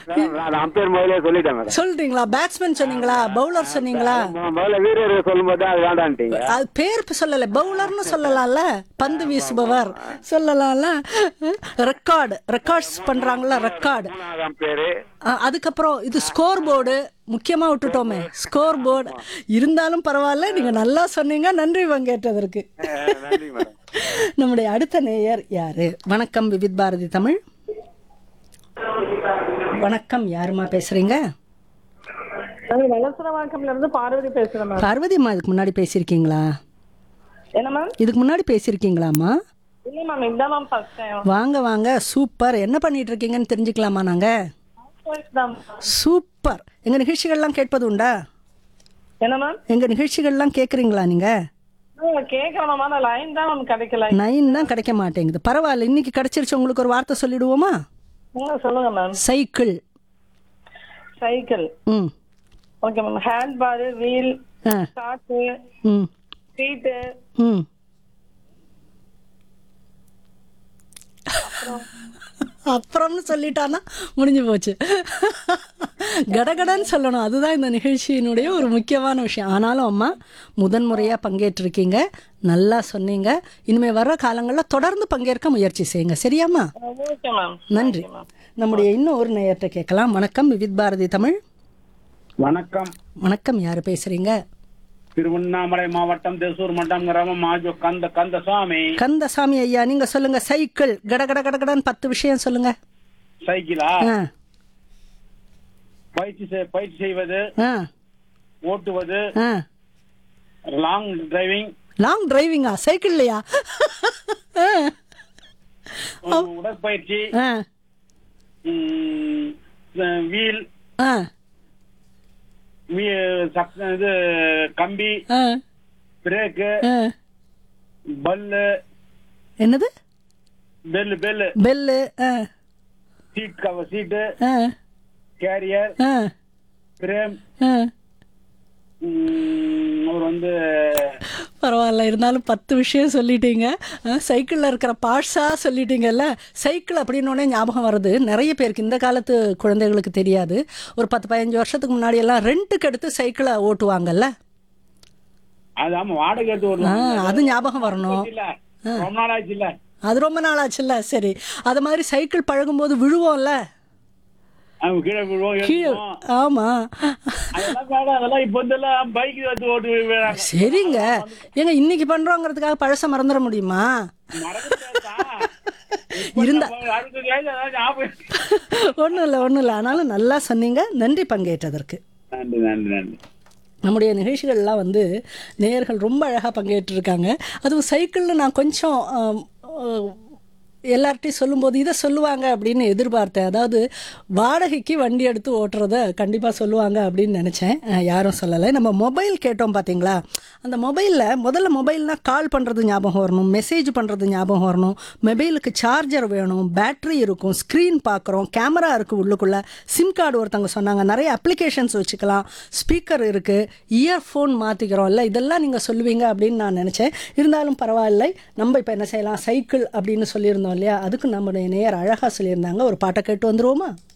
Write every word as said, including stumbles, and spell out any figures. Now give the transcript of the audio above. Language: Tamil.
நான் அம்பேர் முதல்ல சொல்லிட்டேன் மேடம். சொல்லிட்டீங்களா? பேட்ஸ்மேன் சொன்னீங்களா? பவுலர் சொன்னீங்களா? மு- முதல்ல வீரர் சொல்லும்போது அது வேண்டான்ட்டீங்க. அது பேர் சொல்லல, பவுலர்னு சொல்லலாம்ல, பந்து வீசுபவர் சொல்லலாம்ல. ரெக்கார்டு ரெக்கார்ட்ஸ் பண்றாங்கல்ல, ரெக்கார்டு. மூணாவது அம்பேரு. அதுக்கப்புறம் இது ஸ்கோர் போர்டு முக்கியமா விட்டுட்டோமே, ஸ்கோர் போர்டு. இருந்தாலும் பரவாயில்ல, நீங்க நல்லா சொன்னீங்க. நன்றி பங்கேற்றதற்கு. நன்றி மேடம். நம்முடைய அடுத்த நேயர் யாரு? வணக்கம் விவித் பாரதி தமிழ். வணக்கம், யாருமா பேசுறீங்க? வளசரவாக்கம்ல இருந்து பார்வதி பேசுறேன் மேம். பார்வதிம்மா, இதுக்கு முன்னாடி பேசியிருக்கீங்களா? என்ன மேம்? இதுக்கு முன்னாடி பேசியிருக்கீங்களாம்மா? இல்ல மேம், இதான் மேம் ஃபர்ஸ்ட் டைம். வாங்க வாங்க, சூப்பர். என்ன பண்ணிட்டு இருக்கீங்கன்னு தெரிஞ்சுக்கலாமா நாங்க? சூப்பர். எங்க நிகழ்ச்சிகள்லாம் கேட்பது உண்டா? என்ன மேம்? எங்க நிகழ்ச்சிகள்லாம் கேட்குறீங்களா நீங்க? கேட்கறேன் மேம், ஆனா லைன் தான் மேம் கிடைக்கல. நைன் தான் கிடைக்க மாட்டேங்குது. பரவாயில்ல, இன்னைக்கு கிடைச்சிருச்சு. உங்களுக்கு ஒரு வார்த்தை சொல்லிடுவோமா? ம், சொல்லுங்க மேம். சைக்கிள். சைக்கிள். ம். Okay ma'am. ஹேண்ட் பார், வீல், ஆ. ஸ்டார்ட், ம். சீட், ம். அப்புறம்னு சொல்லிட்டானா முடிஞ்சு போச்சு. கடகடன்னு சொல்லணும், அதுதான் இந்த நிகழ்ச்சியினுடைய ஒரு முக்கியமான விஷயம். ஆனாலும் அம்மா முதன்முறையாக பங்கேற்றிருக்கீங்க, நல்லா சொன்னீங்க. இனிமே வர்ற காலங்களில் தொடர்ந்து பங்கேற்க முயற்சி செய்யுங்க, சரியாம்மா? Okay ma'am. நன்றி. நம்முடைய இன்னும் ஒரு நேயர்கிட்ட கேட்கலாம். வணக்கம் விவித் பாரதி தமிழ். வணக்கம். வணக்கம், யாரு பேசுறீங்க? திருவண்ணாமலை மாவட்டம் தேசூர் மட்டம் கிராமம் மாஜோ கந்த கந்தசாமி. கந்தசாமி ஐயா, நீங்க சொல்லுங்க. சைக்கிள். கடகட கடகடன்னு பத்து விஷயம் சொல்லுங்க. சைக்கிளா? ஆ. பயிற்சி செய்- பயிற்சி செய்வது, ஆ. ஓட்டுவது, ஆ. Long driving, long டிரைவிங்கா? சைக்கிள்லையா? உடற்பயிற்சி, ஆ. ம், வீல், ஆ. வீ- சக்- இது கம்பி, ஆ. பிரேக்கு, ஆ. பல்லு, என்னது? Bell bell, bell. ஆ. சீட் கவர், சீட்டு, ஆ. கேரியர், ஆ. பிரேம், ஆ. ம், அவர் வந்து பரவாயில்ல, இருந்தாலும் பத்து விஷயம் சொல்லிட்டீங்க. சைக்கிளில் இருக்கிற பார்ட்ஸாக சொல்லிட்டீங்கல்ல. சைக்கிள் அப்படின்னோடனே ஞாபகம் வருது, நிறைய பேருக்கு இந்த காலத்து குழந்தைகளுக்கு தெரியாது. ஒரு பத்து பதினஞ்சு வருஷத்துக்கு முன்னாடி எல்லாம் ரெண்ட்டுக்கு எடுத்து சைக்கிளை ஓட்டுவாங்கல்ல. அது ஆமா வாடகை எடுத்து ஆ, வருவாங்க. அது ஞாபகம் வரணும். இல்ல ரொம்ப நாள் ஆச்சு இல்ல. அது ரொம்ப நாள் ஆச்சுல்ல. சரி, அது மாதிரி சைக்கிள் பழகும்போது விழுவோம்ல, அவங்க கீழே விழுவோம், கீழே. எழுந்துவோம். ஆமாம். அதெல்லாம் வேண்டாம், அதெல்லாம் இப்ப வந்து பைக் எடுத்து ஓட்டு விடுறாங்க. சரிங்க, ஏங்க இன்னைக்கு பண்றோங்கிறதுக்காக பழச மறந்துட முடியுமா? இருந்தா ஒன்றும் இல்லை ஒன்றும் இல்லை. ஆனாலும் நல்லா சொன்னீங்க. நன்றி பங்கேற்றதற்கு. நன்றி நன்றி நன்றி. நம்முடைய நிகழ்ச்சிகள்லாம் வந்து நேயர்கள் ரொம்ப அழகாக பங்கேற்றிருக்காங்க. அதுவும் சைக்கிள்னு நான் கொஞ்சம் ஆம், ஆ, எல்லார்ட்டையும் சொல்லும்போது இதை சொல்லுவாங்க அப்படின்னு எதிர்பார்த்தேன். அதாவது வாடகைக்கு வண்டி எடுத்து ஓட்டுறத கண்டிப்பாக சொல்லுவாங்க அப்படின்னு நினச்சேன். யாரும் சொல்லலை. நம்ம மொபைல் கேட்டோம் பார்த்தீங்களா? அந்த மொபைலில் முதல்ல மொபைல்னால் கால் பண்ணுறது ஞாபகம் வரணும், மெசேஜ் பண்ணுறது ஞாபகம் வரணும், மொபைலுக்கு சார்ஜர் வேணும், பேட்ரி இருக்கும், ஸ்க்ரீன் பார்க்குறோம், கேமரா இருக்குது உள்ளுக்குள்ளே, சிம் கார்டு ஒருத்தவங்க சொன்னாங்க, நிறைய அப்ளிகேஷன்ஸ் வச்சுக்கலாம், ஸ்பீக்கர் இருக்குது, இயர்ஃபோன் மாற்றிக்கிறோம் இல்லை, இதெல்லாம் நீங்கள் சொல்லுவீங்க அப்படின்னு நான் நினச்சேன். இருந்தாலும் பரவாயில்லை. நம்ம இப்போ என்ன செய்யலாம், சைக்கிள் அப்படின்னு சொல்லியிருந்தோம் இல்லையா, அதுக்கு நம்முடைய நேயர் அழகாக சொல்லியிருந்தாங்க. ஒரு பாட்டை கேட்டு வந்துருவோமா?